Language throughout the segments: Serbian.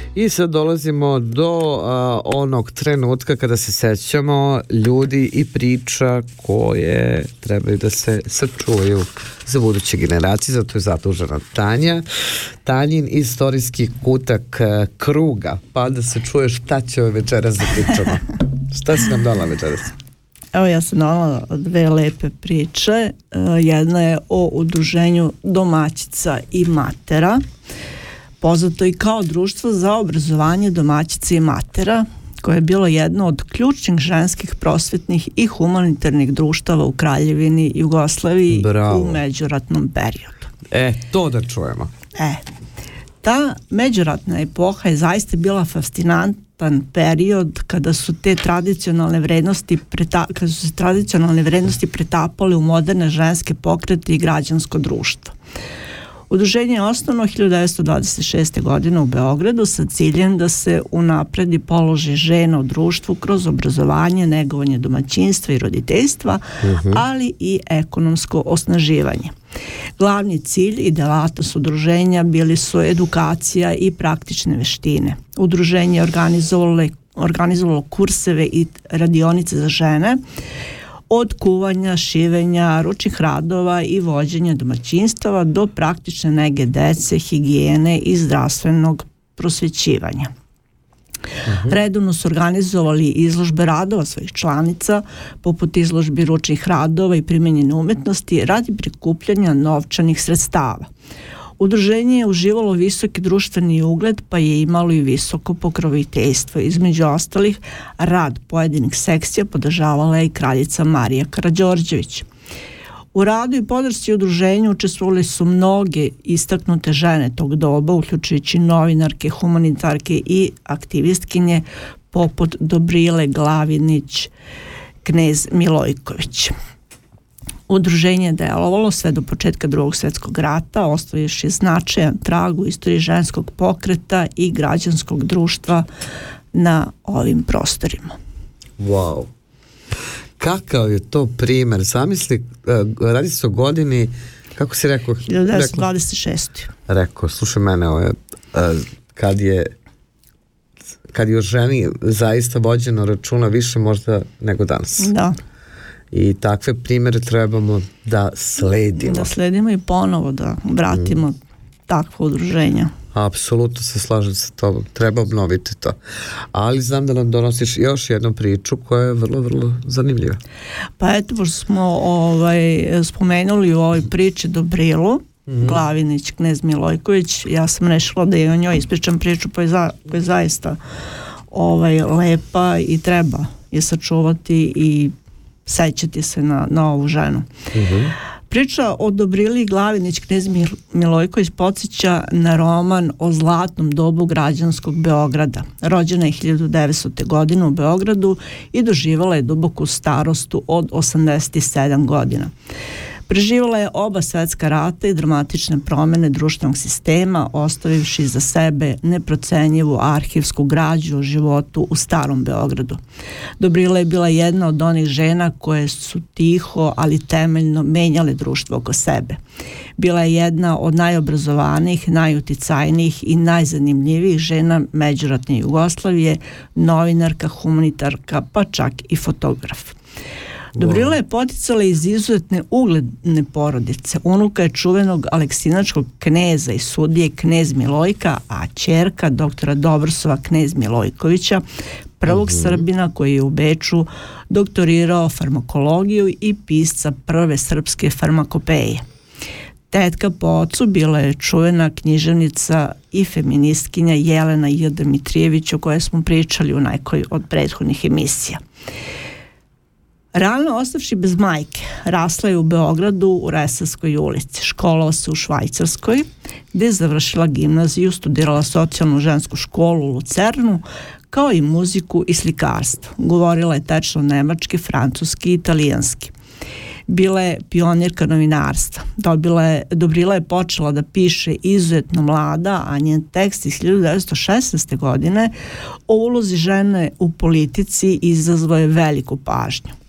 I sad dolazimo do onog trenutka kada se sećamo ljudi i priča koje trebaju da se sačuvaju za buduće generacije, zato je zadužena Tanja. Tanjin istorijski kutak kruga, pa da se čuje šta će ove večeras da pričamo. Šta si nam dala večeras? Evo, ja sam dala dve lepe priče. Jedna je o udruženju domaćica i matera, poznato i kao društvo za obrazovanje domaćica i matera, koje je bilo jedno od ključnih ženskih prosvetnih i humanitarnih društava u Kraljevini Jugoslaviji. Bravo. U međuratnom periodu. To da čujemo. Ta međuratna epoha je zaista bila fascinantan period kada su te tradicionalne vrednosti pretapale u moderne ženske pokrete i građansko društvo. Udruženje je osnovno 1926. godine u Beogradu sa ciljem da se unapredi položaj žena u društvu kroz obrazovanje, negovanje domaćinstva i roditeljstva, ali i ekonomsko osnaživanje. Glavni cilj i delatnost udruženja bili su edukacija i praktične veštine. Udruženje je organizovalo kurseve i radionice za žene, od kuvanja, šivenja, ručnih radova i vođenja domaćinstava do praktične nege dece, higijene i zdravstvenog prosvećivanja. Redovno su organizovali izložbe radova svojih članica, poput izložbi ručnih radova i primenjene umetnosti, radi prikupljanja novčanih sredstava. Udruženje je uživalo visoki društveni ugled, pa je imalo i visoko pokroviteljstvo. Između ostalih, rad pojedinih sekcija podržavala je i kraljica Marija Karađorđević. U radu i podršci udruženju učestvovali su mnoge istaknute žene tog doba, uključujući novinarke, humanitarke i aktivistkinje poput Dobrile Glavinić, knez Milojković. Udruženje je delovalo sve do početka Drugog svjetskog rata, ostavivši značajan trag u istoriji ženskog pokreta i građanskog društva na ovim prostorima. Wow. Kakav je to primer? Zamisli, radi se o godini, kako si rekao? 1926. Rekao, slušaj mene, kad je o ženi zaista vođeno računa više možda nego danas. Da. I takve primere trebamo da sledimo. Da sledimo i ponovo da vratimo takvo udruženja. Apsolutno se slažem sa tobom. Treba obnoviti to. Ali znam da nam donosiš još jednu priču koja je vrlo, vrlo zanimljiva. Pa eto, pošto smo spomenuli u ovoj priči Dobrilu Glavinić, knez Milojković, ja sam rešila da je o njoj ispričam priču koja je zaista lepa i treba je sačuvati i sećati se na ovu ženu. Priča o Dobrili Glavinić, knez Milojković podsjeća na roman o zlatnom dobu građanskog Beograda. Rođena je 1900. godine u Beogradu i doživala je duboku starostu od 87 godina. Preživala je oba svetska rata i dramatične promene društvenog sistema, ostavivši za sebe neprocenjivu arhivsku građu o životu u starom Beogradu. Dobrila je bila jedna od onih žena koje su tiho, ali temeljno menjale društvo oko sebe. Bila je jedna od najobrazovanijih, najuticajnijih i najzanimljivijih žena međuratne Jugoslavije, novinarka, humanitarka, pa čak i fotograf. Dobrila je poticala iz izuzetne ugledne porodice. Unuka je čuvenog aleksinačkog kneza i sudije knez Milojka, a ćerka doktora Dobrosova knez Milojkovića, prvog Srbina koji je u Beču doktorirao farmakologiju i pisca prve srpske farmakopeje. Tetka po ocu bila je čuvena književnica i feministkinja Jelena J. Dimitrijević, o kojoj smo pričali u nekoj od prethodnih emisija. Rano ostavši bez majke, rasla je u Beogradu u Resavskoj ulici. Školovala se u Švajcarskoj, gde je završila gimnaziju, studirala socijalnu žensku školu u Lucernu, kao i muziku i slikarstvo. Govorila je tečno nemački, francuski i italijanski. Bila je pionirka novinarstva. Dobrila je počela da piše izuzetno mlada, a njen tekst iz 1916. godine o ulozi žene u politici izazvao je veliku pažnju.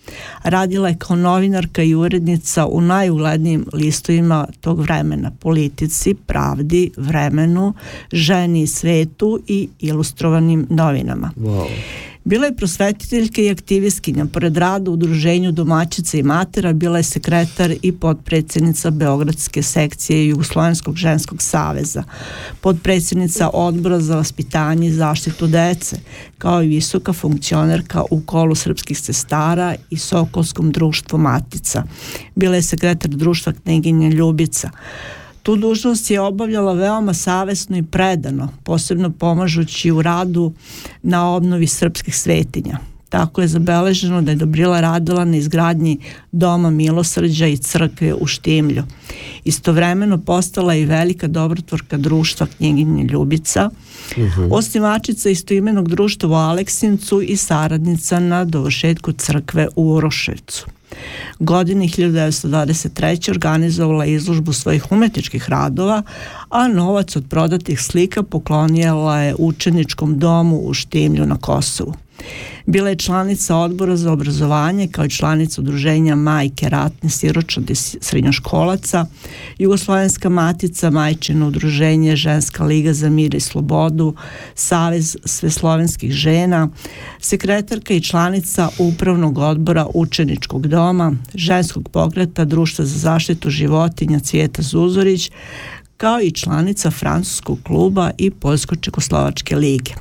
Radila je kao novinarka i urednica u najuglednijim listovima tog vremena: Politici, Pravdi, Vremenu, Ženi i svetu i Ilustrovanim novinama. Wow. Bila je prosvetiteljka i aktivistkinja. Pored rada u udruženju domaćica i matera, bila je sekretar i potpredsjednica Beogradske sekcije Jugoslovenskog ženskog saveza, potpredsjednica Odbora za vaspitanje i zaštitu dece, kao i visoka funkcionerka u Kolu srpskih sestara i Sokolskom društvu Matica. Bila je sekretar društva Knjeginja Ljubica. Tu dužnost je obavljala veoma savesno i predano, posebno pomažući u radu na obnovi srpskih svetinja. Tako je zabeleženo da je Dobrila radila na izgradnji Doma milosrđa i crkve u Štimlju. Istovremeno postala je i velika dobrotvorka društva Knjeginja Ljubica, osnivačica istoimenog društva u Aleksincu i saradnica na dovršetku crkve u Uroševcu. Godine 1923. organizovala je izložbu svojih umetničkih radova, a novac od prodatih slika poklonila je učeničkom domu u Štimlju na Kosovu. Bila je članica Odbora za obrazovanje, kao i članica udruženja Majke ratne siročadi srednjoškolaca, Jugoslovenska matica, Majčino udruženje, Ženska liga za mir i slobodu, Savez sveslovenskih žena, sekretarka i članica Upravnog odbora Učeničkog doma, Ženskog pokreta Društva za zaštitu životinja Cvijeta Zuzorić, kao i članica Francuskog kluba i Poljsko-Čekoslovačke lige.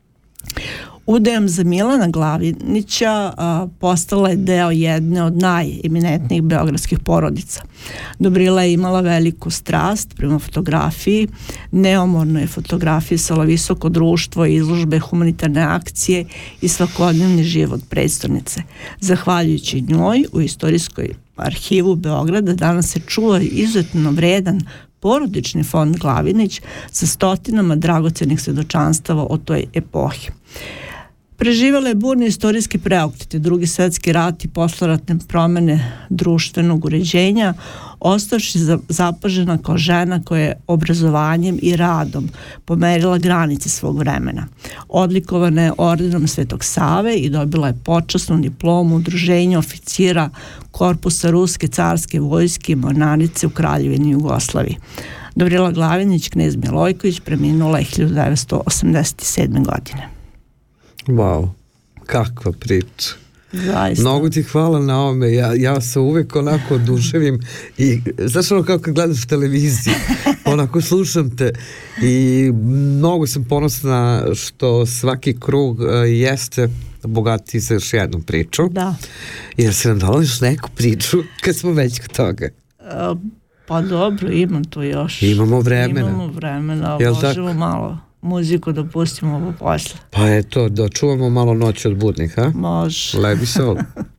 Udajom za Milana Glavinića postala je deo jedne od najeminentnijih beogradskih porodica. Dobrila je imala veliku strast prema fotografiji, neumorno je fotografisala visoko društvo, izložbe, humanitarne akcije i svakodnevni život prestonice. Zahvaljujući njoj, u istorijskoj arhivu Beograda danas se čuva izuzetno vredan porodični fond Glavinić sa stotinama dragocenih svedočanstava o toj epohi. Preživjela je burni istorijski preokret, Drugi svjetski rat i posleratne promene društvenog uređenja, ostavši zapažena kao žena koja je obrazovanjem i radom pomerila granice svog vremena. Odlikovana je ordenom Svetog Save i dobila je počasnu diplomu udruženja oficira Korpusa Ruske carske vojske i mornarice u Kraljevini Jugoslaviji. Dobrila Glavinić, knez Milojković, preminula je 1987. godine. Wow, kakva priča. Zaista. Mnogo ti hvala na ovome, ja se uvek onako oduševim i znaš ono kao kad gledaš televiziju, onako slušam te i mnogo sam ponosna što svaki krug jeste bogatiji za još jednu priču. Da. Jer se nam dalo još neku priču kad smo već kod toga. Pa dobro, imam tu još. Imamo vremena. Možemo malo muziku da pustimo ovo posle. Pa eto, da čuvamo malo noć od budnih, ha? Može. Lebi sol.